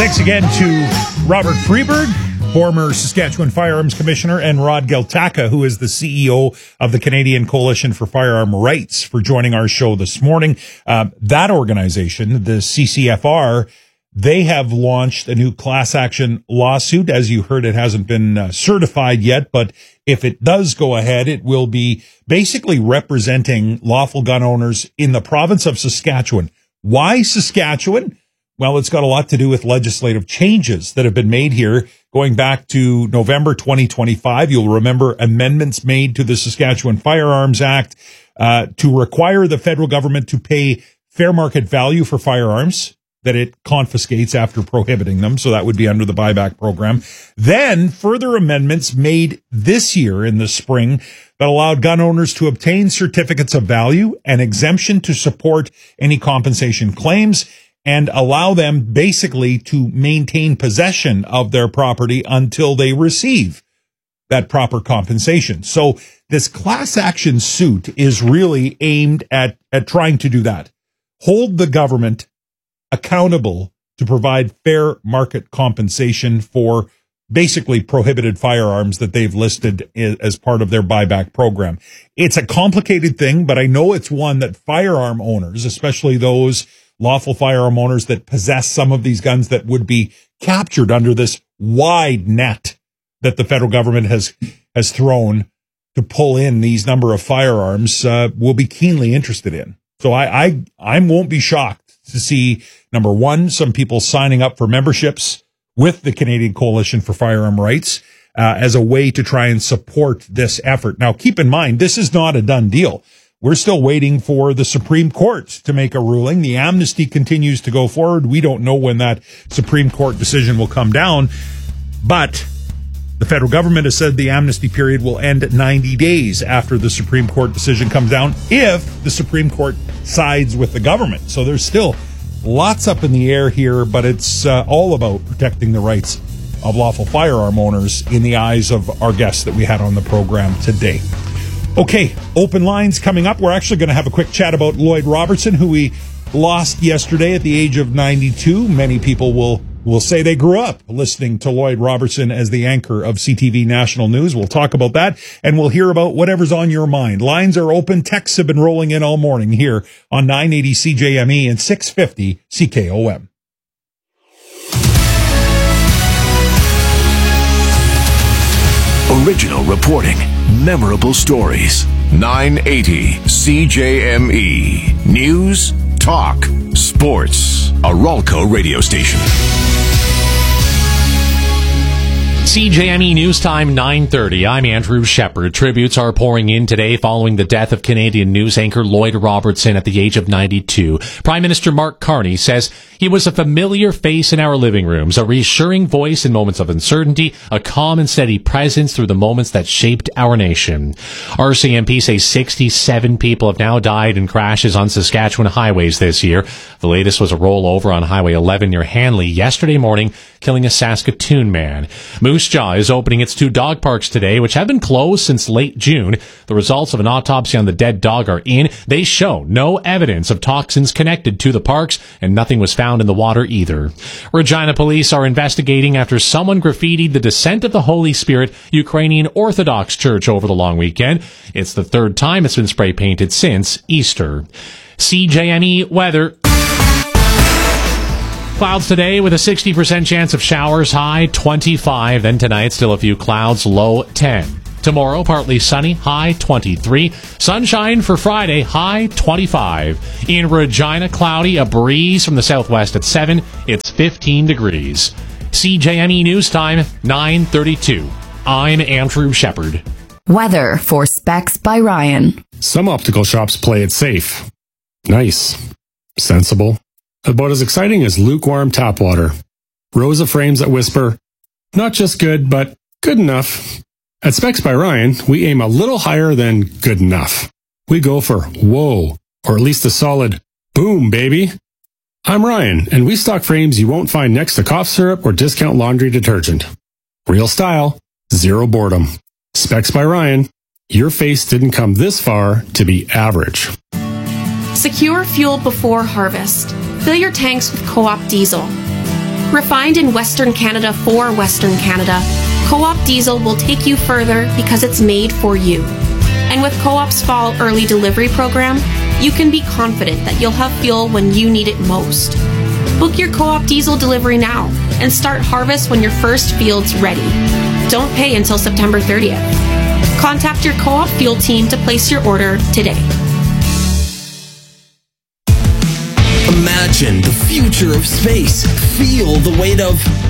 Thanks again to Robert Freeberg, former Saskatchewan Firearms Commissioner, and Rod Geltaka, who is the CEO of the Canadian Coalition for Firearm Rights, for joining our show this morning. That organization, the CCFR, they have launched a new class action lawsuit. As you heard, it hasn't been certified yet, but if it does go ahead, it will be basically representing lawful gun owners in the province of Saskatchewan. Why Saskatchewan? Well, it's got a lot to do with legislative changes that have been made here going back to November 2025. You'll remember amendments made to the Saskatchewan Firearms Act to require the federal government to pay fair market value for firearms that it confiscates after prohibiting them. So that would be under the buyback program. Then further amendments made this year in the spring that allowed gun owners to obtain certificates of value and exemption to support any compensation claims, and allow them basically to maintain possession of their property until they receive that proper compensation. So this class action suit is really aimed at trying to do that. Hold the government accountable to provide fair market compensation for basically prohibited firearms that they've listed as part of their buyback program. It's a complicated thing, but I know it's one that firearm owners, especially those lawful firearm owners that possess some of these guns that would be captured under this wide net that the federal government has thrown to pull in these number of firearms, will be keenly interested in. So I won't be shocked to see, number one, some people signing up for memberships with the Canadian Coalition for Firearm Rights as a way to try and support this effort. Now, keep in mind, this is not a done deal. We're still waiting for the Supreme Court to make a ruling. The amnesty continues to go forward. We don't know when that Supreme Court decision will come down, but the federal government has said the amnesty period will end at 90 days after the Supreme Court decision comes down, if the Supreme Court sides with the government. So there's still lots up in the air here, but it's all about protecting the rights of lawful firearm owners in the eyes of our guests that we had on the program today. Okay, open lines coming up. We're actually going to have a quick chat about Lloyd Robertson, who we lost yesterday at the age of 92. Many people will say they grew up listening to Lloyd Robertson as the anchor of CTV National News. We'll talk about that, and we'll hear about whatever's on your mind. Lines are open. Texts have been rolling in all morning here on 980 CJME and 650 CKOM. Original reporting, memorable stories. 980 CJME. News, talk, sports. A Ralco radio station. CJME News Time, 9:30. I'm Andrew Shepard. Tributes are pouring in today following the death of Canadian news anchor Lloyd Robertson at the age of 92. Prime Minister Mark Carney says he was a familiar face in our living rooms, a reassuring voice in moments of uncertainty, a calm and steady presence through the moments that shaped our nation. RCMP says 67 people have now died in crashes on Saskatchewan highways this year. The latest was a rollover on Highway 11 near Hanley yesterday morning, killing a Saskatoon man. Moose Jaw is opening its 2 dog parks today, which have been closed since late June. The results of an autopsy on the dead dog are in. They show no evidence of toxins connected to the parks, and nothing was found in the water either. Regina police are investigating after someone graffitied the Descent of the Holy Spirit Ukrainian Orthodox Church over the long weekend. It's the 3rd time it's been spray painted since Easter. CJME weather. Clouds today with a 60% chance of showers, high 25. Then tonight, still a few clouds, low 10. Tomorrow, partly sunny, high 23. Sunshine for Friday, high 25. In Regina, cloudy, a breeze from the southwest at 7. It's 15 degrees. CJME News Time, 9:32. I'm Andrew Shepard. Weather for Specs by Ryan. Some optical shops play it safe. Nice. Sensible. About as exciting as lukewarm tap water. Rows of frames that whisper, not just good, but good enough. At Specs by Ryan, we aim a little higher than good enough. We go for whoa, or at least a solid boom, baby. I'm Ryan, and we stock frames you won't find next to cough syrup or discount laundry detergent. Real style, zero boredom. Specs by Ryan. Your face didn't come this far to be average. Secure fuel before harvest. Fill your tanks with Co-op diesel. Refined in Western Canada for Western Canada, Co-op Diesel will take you further because it's made for you. And with Co-op's Fall Early Delivery program, you can be confident that you'll have fuel when you need it most. Book your Co-op Diesel delivery now and start harvest when your first field's ready. Don't pay until September 30th. Contact your Co-op fuel team to place your order today. Imagine the future of space. Feel the weight of